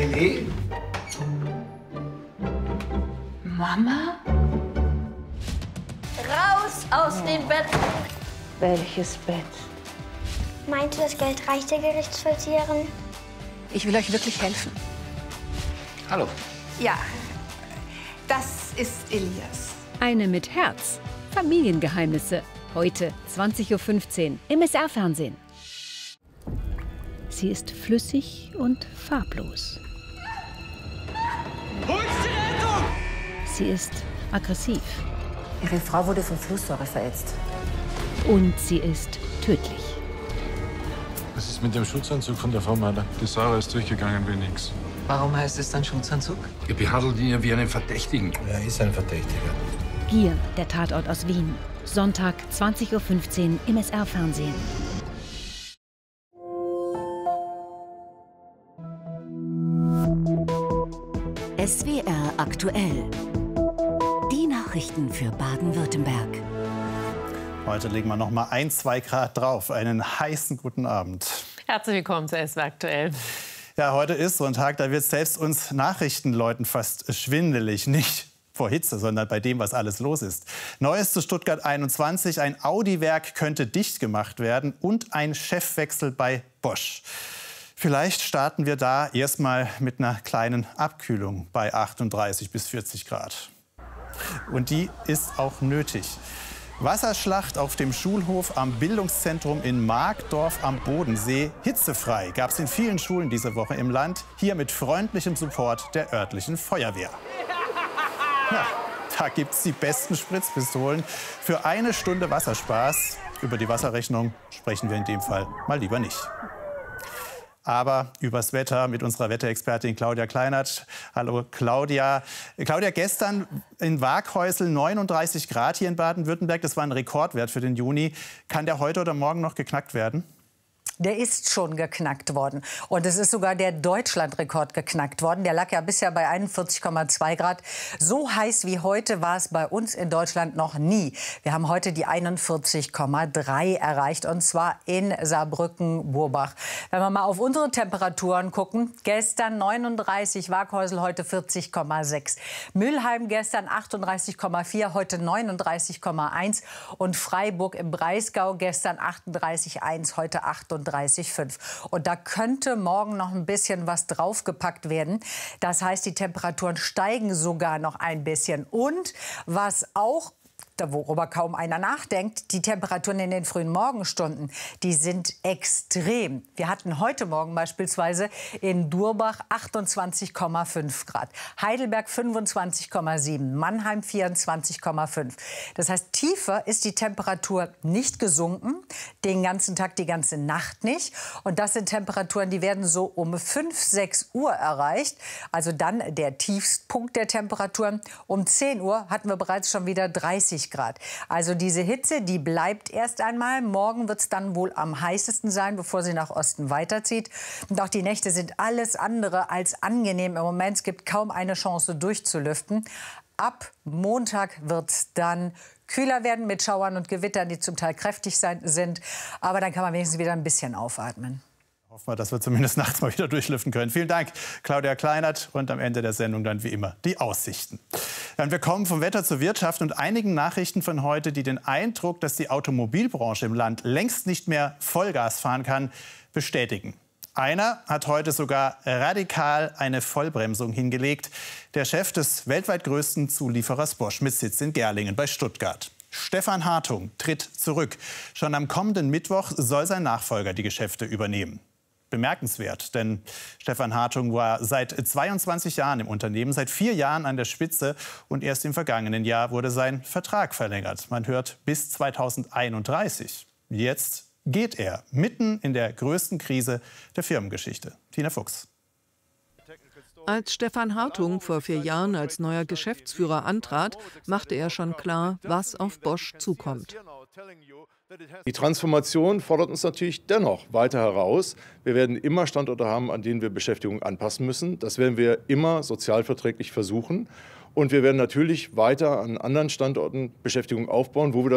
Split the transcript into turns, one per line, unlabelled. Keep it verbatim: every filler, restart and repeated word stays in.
René?
Mama?
Raus aus dem Bett!
Welches Bett?
Meint ihr, das Geld reicht der Gerichtsvollzieherin?
Ich will euch wirklich helfen.
Hallo.
Ja, das ist Elias.
Eine mit Herz. Familiengeheimnisse. Heute zwanzig Uhr fünfzehn im S R-Fernsehen. Sie ist flüssig und farblos.
Wo ist die Rettung?
Sie ist aggressiv.
Ihre Frau wurde von Flusssäure verätzt.
Und sie ist tödlich.
Was ist mit dem Schutzanzug von der Frau Mader? Die Sarah ist durchgegangen wie nix.
Warum heißt es dann Schutzanzug?
Ihr behandelt ihn ja wie einen Verdächtigen.
Er ist ein Verdächtiger.
Gier, der Tatort aus Wien. Sonntag zwanzig Uhr fünfzehn im S R-Fernsehen.
S W R aktuell. Die Nachrichten für Baden-Württemberg.
Heute legen wir noch mal ein, zwei Grad drauf. Einen heißen guten Abend.
Herzlich willkommen zu S W R aktuell.
Ja, heute ist so ein Tag, da wird selbst uns Nachrichtenleuten fast schwindelig. Nicht vor Hitze, sondern bei dem, was alles los ist. Neues zu Stuttgart einundzwanzig. Ein Audi-Werk könnte dicht gemacht werden und ein Chefwechsel bei Bosch. Vielleicht starten wir da erstmal mit einer kleinen Abkühlung bei achtunddreißig bis vierzig Grad. Und die ist auch nötig. Wasserschlacht auf dem Schulhof am Bildungszentrum in Markdorf am Bodensee. Hitzefrei gab es in vielen Schulen diese Woche im Land. Hier mit freundlichem Support der örtlichen Feuerwehr. Ja, da gibt es die besten Spritzpistolen für eine Stunde Wasserspaß. Über die Wasserrechnung sprechen wir in dem Fall mal lieber nicht. Aber übers Wetter mit unserer Wetterexpertin Claudia Kleinert. Hallo Claudia. Claudia, gestern in Waaghäusel neununddreißig Grad hier in Baden-Württemberg. Das war ein Rekordwert für den Juni. Kann der heute oder morgen noch geknackt werden?
Der ist schon geknackt worden. Und es ist sogar der Deutschlandrekord geknackt worden. Der lag ja bisher bei einundvierzig Komma zwei Grad. So heiß wie heute war es bei uns in Deutschland noch nie. Wir haben heute die einundvierzig Komma drei erreicht, und zwar in Saarbrücken-Burbach. Wenn wir mal auf unsere Temperaturen gucken, gestern neununddreißig, Waaghäusel heute vierzig Komma sechs. Mülheim gestern achtunddreißig Komma vier, heute neununddreißig Komma eins. Und Freiburg im Breisgau gestern achtunddreißig Komma eins, heute achtunddreißig Komma fünf. Und da könnte morgen noch ein bisschen was draufgepackt werden. Das heißt, die Temperaturen steigen sogar noch ein bisschen. Und was auch, worüber kaum einer nachdenkt, die Temperaturen in den frühen Morgenstunden, die sind extrem. Wir hatten heute Morgen beispielsweise in Durbach achtundzwanzig Komma fünf Grad, Heidelberg fünfundzwanzig Komma sieben, Mannheim vierundzwanzig Komma fünf. Das heißt, tiefer ist die Temperatur nicht gesunken, den ganzen Tag, die ganze Nacht nicht. Und das sind Temperaturen, die werden so um fünf, sechs Uhr erreicht. Also dann der Tiefstpunkt der Temperaturen. Um zehn Uhr hatten wir bereits schon wieder dreißig Grad. Also diese Hitze, die bleibt erst einmal. Morgen wird es dann wohl am heißesten sein, bevor sie nach Osten weiterzieht. Und auch die Nächte sind alles andere als angenehm im Moment. Es gibt kaum eine Chance durchzulüften. Ab Montag wird es dann kühler werden mit Schauern und Gewittern, die zum Teil kräftig sein, sind. Aber dann kann man wenigstens wieder ein bisschen aufatmen.
Hoffen wir, dass wir zumindest nachts mal wieder durchlüften können. Vielen Dank, Claudia Kleinert. Und am Ende der Sendung dann wie immer die Aussichten. Dann wir kommen vom Wetter zur Wirtschaft und einigen Nachrichten von heute, die den Eindruck, dass die Automobilbranche im Land längst nicht mehr Vollgas fahren kann, bestätigen. Einer hat heute sogar radikal eine Vollbremsung hingelegt. Der Chef des weltweit größten Zulieferers Bosch mit Sitz in Gerlingen bei Stuttgart. Stefan Hartung tritt zurück. Schon am kommenden Mittwoch soll sein Nachfolger die Geschäfte übernehmen. Bemerkenswert, denn Stefan Hartung war seit zweiundzwanzig Jahren im Unternehmen, seit vier Jahren an der Spitze und erst im vergangenen Jahr wurde sein Vertrag verlängert. Man hört bis zweitausendeinunddreißig. Jetzt geht er mitten in der größten Krise der Firmengeschichte. Tina Fuchs.
Als Stefan Hartung vor vier Jahren als neuer Geschäftsführer antrat, machte er schon klar, was auf Bosch zukommt.
Die Transformation fordert uns natürlich dennoch weiter heraus. Wir werden immer Standorte haben, an denen wir Beschäftigung anpassen müssen. Das werden wir immer sozialverträglich versuchen. Und wir werden natürlich weiter an anderen Standorten Beschäftigung aufbauen, wo wir